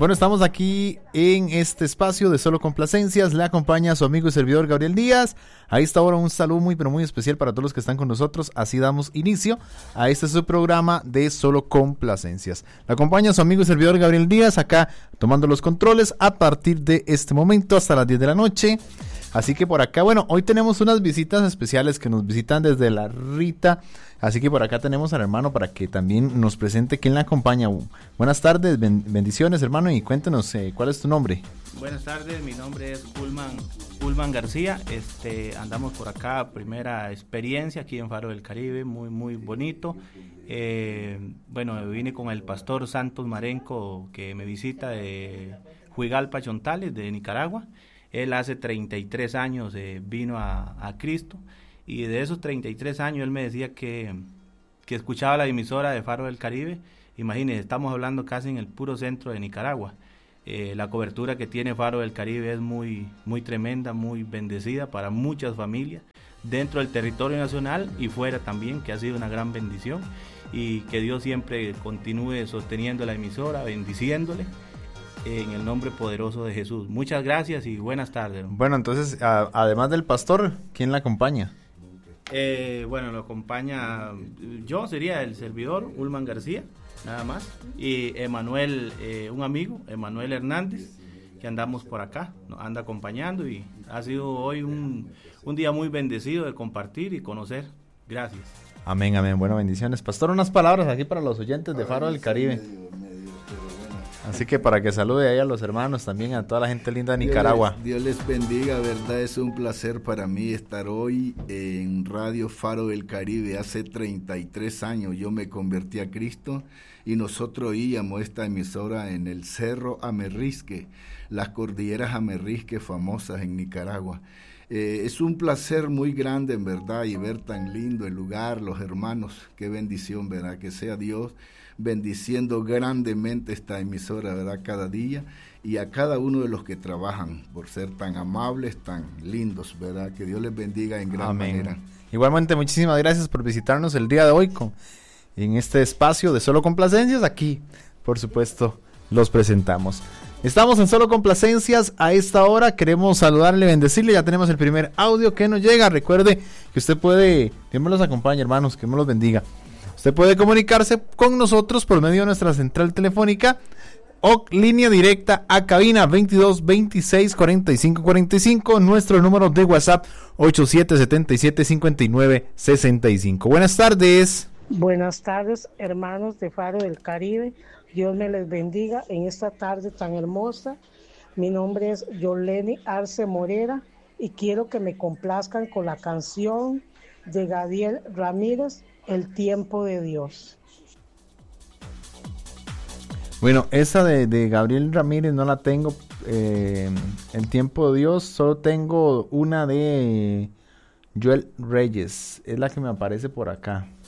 Bueno, estamos aquí en este espacio de Solo Complacencias. Le acompaña a su amigo y servidor Gabriel Díaz. A esta hora un saludo muy pero muy especial para todos los que están con nosotros. Así damos inicio a este su programa de Solo Complacencias. Le acompaña a su amigo y servidor Gabriel Díaz, acá tomando los controles a partir de este momento hasta las 10 de la noche. Así que por acá, bueno, hoy tenemos unas visitas especiales que nos visitan desde La Rita. Así que por acá tenemos al hermano para que también nos presente quién le acompaña. Buenas tardes, bendiciones hermano, y cuéntenos cuál es tu nombre. Buenas tardes, mi nombre es Ulman García. Andamos por acá, primera experiencia aquí en Faro del Caribe, muy bonito. Bueno, vine con el pastor Santos Marenco, que me visita de Juigalpa, Chontales, de Nicaragua. Él hace 33 años vino a Cristo, y de esos 33 años él me decía que escuchaba la emisora de Faro del Caribe. Imagínense, estamos hablando casi en el puro centro de Nicaragua. La cobertura que tiene Faro del Caribe es muy tremenda, muy bendecida para muchas familias, dentro del territorio nacional y fuera también, que ha sido una gran bendición, y que Dios siempre continúe sosteniendo la emisora, bendiciéndole, en el nombre poderoso de Jesús. Muchas gracias y buenas tardes. Bueno, entonces, además del pastor, ¿quién la acompaña? Bueno, lo acompaña, yo sería el servidor, Ulman García, nada más, y Emanuel, un amigo, Emanuel Hernández, que andamos por acá, nos anda acompañando, y ha sido hoy un día muy bendecido de compartir y conocer. Gracias. Amén, amén. Bueno, bendiciones. Pastor, unas palabras aquí para los oyentes de Faro del Caribe. Así que para que salude ahí a los hermanos, también a toda la gente linda de Nicaragua. Dios les bendiga, verdad, es un placer para mí estar hoy en Radio Faro del Caribe. Hace 33 años yo me convertí a Cristo y nosotros oíamos esta emisora en el Cerro Amerrisque, las cordilleras Amerrisque famosas en Nicaragua. Es un placer muy grande, en verdad, y ver tan lindo el lugar, los hermanos, qué bendición, ¿verdad? Que sea Dios bendiciendo grandemente esta emisora, ¿verdad? Cada día, y a cada uno de los que trabajan por ser tan amables, tan lindos, ¿verdad? Que Dios les bendiga en gran manera. Igualmente, muchísimas gracias por visitarnos el día de hoy en este espacio de Solo Complacencias. Aquí, por supuesto, los presentamos. Estamos en Solo Complacencias a esta hora. Queremos saludarle, bendecirle. Ya tenemos el primer audio que nos llega. Recuerde que usted puede, Dios me los acompañe, hermanos, que me los bendiga. Usted puede comunicarse con nosotros por medio de nuestra central telefónica o línea directa a cabina 22 26 45 45. Nuestro número de WhatsApp 8777 59 65. Buenas tardes. Buenas tardes, hermanos de Faro del Caribe. Dios me les bendiga en esta tarde tan hermosa. Mi nombre es Yoleni Arce Morera y quiero que me complazcan con la canción de Gadiel Ramírez, El Tiempo de Dios. Bueno, esa de Gabriel Ramírez no la tengo. El Tiempo de Dios, solo tengo una de Joel Reyes. Es la que me aparece por acá.